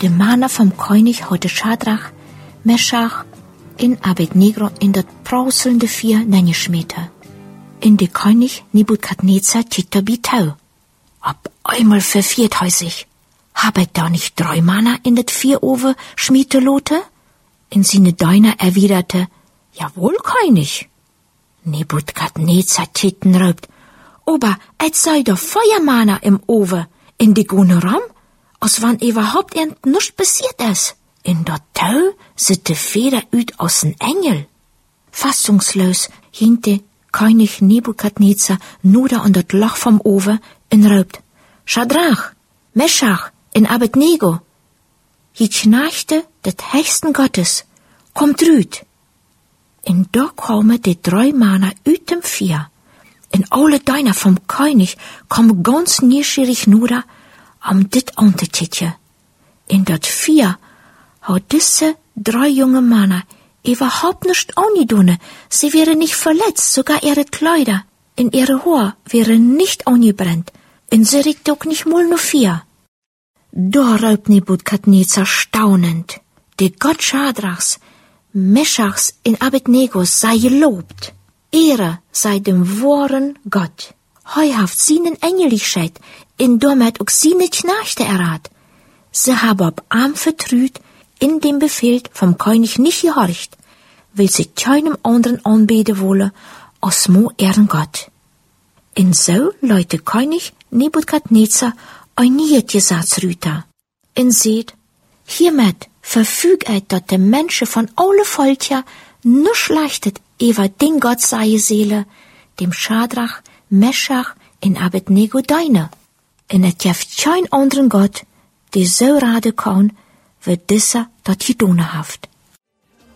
De Mana vom König hatte Schadrach, Meschach en Abednego in dat prauselnde Vier neingeschmeten. In de König Nebukadnezar titte bitau. Ab einmal verfiert he sich. Habet da nicht 3 Mana in det Vieroven schmiete lote? In sine Deiner erwiderte, jawohl, König. Nebukadnezar titten raubt, aber et sei doch Feuermana im Oven, in de gune Ram, als wann überhaupt nichts passiert is. In dat Tau sit de Feder uit aus en Engel. Fassungslos hinkte König Nebukadnezar nuder an dat Loch vom Oven en raubt, Schadrach, Meschach en Abednego. Hi schnarchte det Hechten Gottes, kommt rüt. En da komen de 3 Mana uit dem Vier. En alle Deiner vom König kommen ganz neugierig nuder, dit an te titje. In dat Vier hat diese 3 junge Männer überhaupt nicht angedonnen. Sie wären nicht verletzt, sogar ihre Kleider in ihre Haar wären nicht angebrannt. Und sie riecht auch nicht mal nur 4. Da raubt Nebukadnezar staunend. Der Gott Schadrachs, Meschachs und Abednegos sei gelobt. Ehre sei dem wahren Gott. Heuhaft seinen Engeligkeit, in damit auch seine Knechte errat. Sie haben ab Arm vertrüht, in dem Befehl vom König nicht gehorcht, weil sie keinem anderen anbeten wolle, als mo ihren Gott. Und so leute König Nebukadnezar ein Gesetz rüter. Und seht, hiermit verfügt dat de Menschen von alle Volkja nisch leichtet, ewer den Gott sei Seele, dem Schadrach, Meschach in Abednego deine. Und et jeft kein anderen Gott, die so rade kann, wird dieser dat gedone haft.